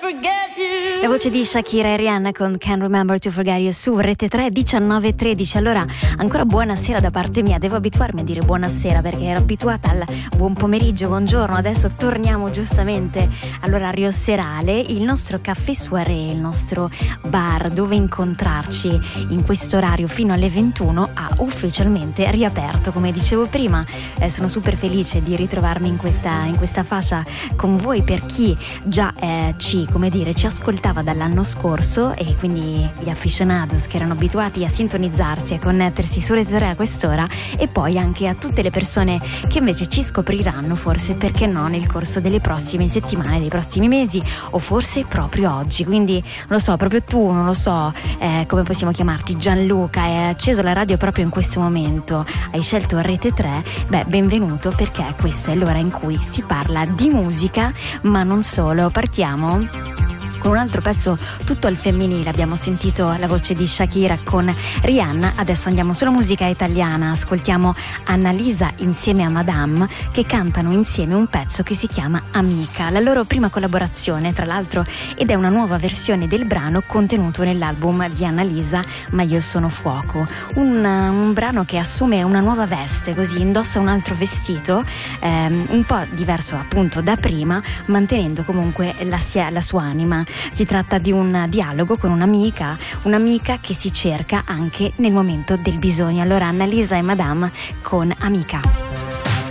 La voce di Shakira e Rihanna con Can't Remember to Forget You su Rete 3, 19:13. Allora, ancora buonasera da parte mia. Devo abituarmi a dire buonasera perché ero abituata al buon pomeriggio, buongiorno. Adesso torniamo giustamente all'orario serale, il nostro caffè soirée, il nostro bar dove incontrarci in questo orario fino alle 21 ha ufficialmente riaperto. Come dicevo prima, sono super felice di ritrovarmi in questa fascia con voi. Per chi già ci ascoltava dall'anno scorso, e quindi gli aficionados che erano abituati a sintonizzarsi e connettersi su Rete 3 a quest'ora, e poi anche a tutte le persone che invece ci scopriranno forse, perché no, nel corso delle prossime settimane, dei prossimi mesi, o forse proprio oggi. Quindi non lo so, proprio tu, non lo so come possiamo chiamarti, Gianluca, hai acceso la radio proprio in questo momento, hai scelto Rete 3, benvenuto, perché questa è l'ora in cui si parla di musica, ma non solo. Partiamo con un altro pezzo tutto al femminile. Abbiamo sentito la voce di Shakira con Rihanna, adesso andiamo sulla musica italiana, ascoltiamo Annalisa insieme a Madame, che cantano insieme un pezzo che si chiama Amica, la loro prima collaborazione tra l'altro, ed è una nuova versione del brano contenuto nell'album di Annalisa Ma io sono fuoco, un brano che assume una nuova veste, così indossa un altro vestito un po' diverso appunto da prima, mantenendo comunque la sua anima. Si tratta di un dialogo con un'amica che si cerca anche nel momento del bisogno. Allora, Annalisa e Madame con Amica.